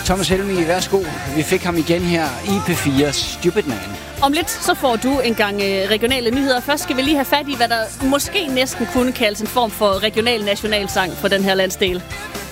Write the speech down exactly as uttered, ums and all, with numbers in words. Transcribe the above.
Thomas Helmig, værsgo. Vi fik ham igen her i P fire Stupid Man. Om lidt så får du en gang øh, regionale nyheder. Først skal vi lige have fat i, hvad der måske næsten kunne kaldes en form for regional nationalsang for den her landsdel.